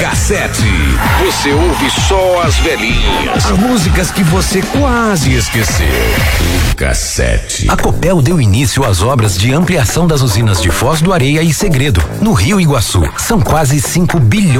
cassete. Você ouve só as velhinhas. As músicas que você quase esqueceu. Cassete. A Copel deu início às obras de ampliação das usinas de Foz do Areia e Segredo, no Rio Iguaçu. São quase 5 bilhões